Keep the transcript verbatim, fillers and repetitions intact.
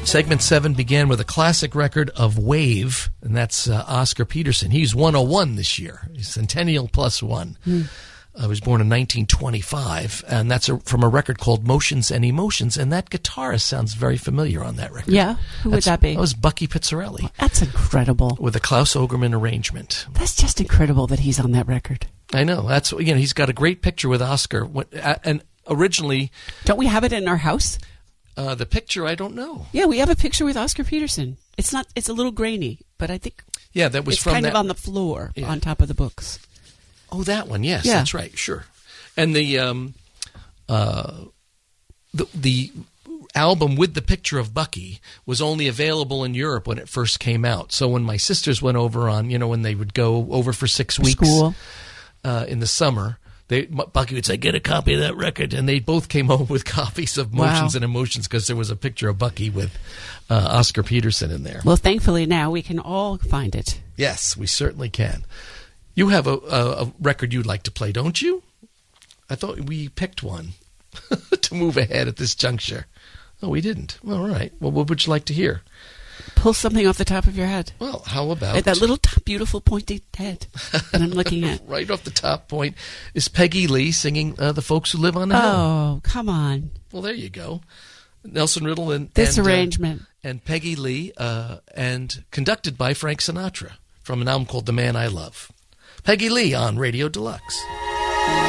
Segment seven began with a classic record of Wave, and that's uh, Oscar Peterson. He's one oh one this year. He's Centennial plus one. Mm. I was born in nineteen twenty-five, and that's a, from a record called Motions and Emotions, and that guitarist sounds very familiar on that record. Yeah? Who that's, would that be? That was Bucky Pizzarelli. That's incredible. With a Klaus Ogerman arrangement. That's just incredible that he's on that record. I know. That's, you know, he's got a great picture with Oscar. What, uh, and originally... Don't we have it in our house? Uh, the picture, I don't know. Yeah, we have a picture with Oscar Peterson. It's not. It's a little grainy, but I think yeah, that was it's from kind that, of on the floor, yeah. on top of the books. Oh, that one. Yes, yeah. That's right. Sure. And the um, uh, the the album with the picture of Bucky was only available in Europe when it first came out. So when my sisters went over on, you know, when they would go over for six for weeks school. Uh, in the summer. They, Bucky would say, get a copy of that record. And they both came home with copies of Motions wow. and Emotions because there was a picture of Bucky with uh, Oscar Peterson in there. Well, thankfully now we can all find it. Yes, we certainly can. You have a, a, a record you'd like to play, don't you? I thought we picked one to move ahead at this juncture. Oh, we didn't. All right. Well, what would you like to hear? Pull something off the top of your head. Well, how about... That little t- beautiful pointed head that I'm looking at. Right off the top point is Peggy Lee singing uh, The Folks Who Live on the Hill. Oh, come on. Well, there you go. Nelson Riddle and... This and, arrangement. Uh, and Peggy Lee, uh, and conducted by Frank Sinatra from an album called The Man I Love. Peggy Lee on Radio Deluxe.